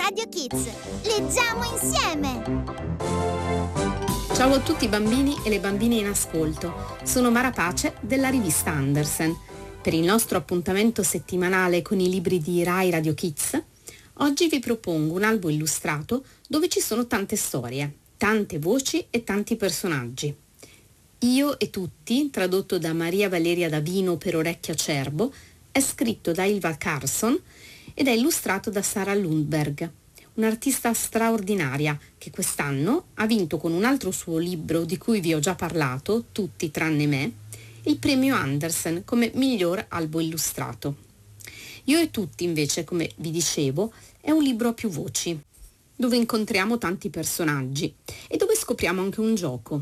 Radio Kids. Leggiamo insieme! Ciao a tutti i bambini e le bambine in ascolto. Sono Mara Pace della rivista Andersen. Per il nostro appuntamento settimanale con i libri di Rai Radio Kids, oggi vi propongo un albo illustrato dove ci sono tante storie, tante voci e tanti personaggi. Io e tutti, tradotto da Maria Valeria Davino per Orecchio Acerbo, è scritto da Ylva Carlsson ed è illustrato da Sara Lundberg, un'artista straordinaria che quest'anno ha vinto con un altro suo libro di cui vi ho già parlato, Tutti tranne me, il premio Andersen come miglior albo illustrato. Io e tutti invece, come vi dicevo, è un libro a più voci, dove incontriamo tanti personaggi e dove scopriamo anche un gioco.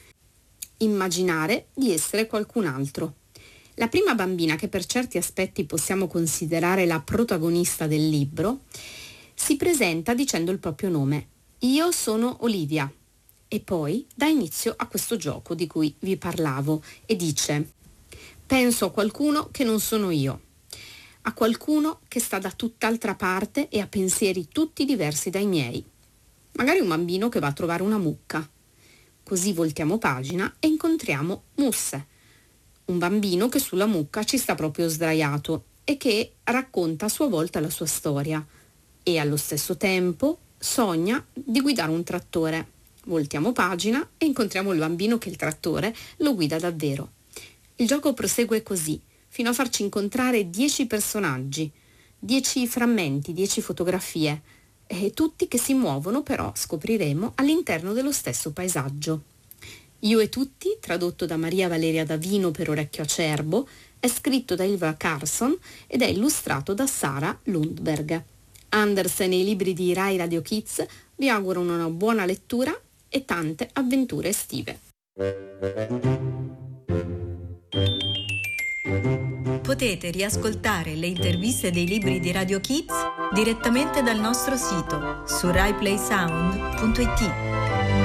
Immaginare di essere qualcun altro. La prima bambina, che per certi aspetti possiamo considerare la protagonista del libro, si presenta dicendo il proprio nome. Io sono Olivia. E poi dà inizio a questo gioco di cui vi parlavo e dice: penso a qualcuno che non sono io, a qualcuno che sta da tutt'altra parte e ha pensieri tutti diversi dai miei. Magari un bambino che va a trovare una mucca. Così voltiamo pagina e incontriamo Musse, un bambino che sulla mucca ci sta proprio sdraiato e che racconta a sua volta la sua storia e allo stesso tempo sogna di guidare un trattore. Voltiamo pagina e incontriamo il bambino che il trattore lo guida davvero. Il gioco prosegue così, fino a farci incontrare 10 personaggi, 10 frammenti, 10 fotografie, e tutti che si muovono, però, scopriremo, all'interno dello stesso paesaggio. Io e tutti, tradotto da Maria Valeria Davino per Orecchio Acerbo, è scritto da Ylva Carlsson ed è illustrato da Sara Lundberg. Andersen e i libri di Rai Radio Kids vi augurano una buona lettura e tante avventure estive. Potete riascoltare le interviste dei libri di Radio Kids direttamente dal nostro sito su raiplaysound.it.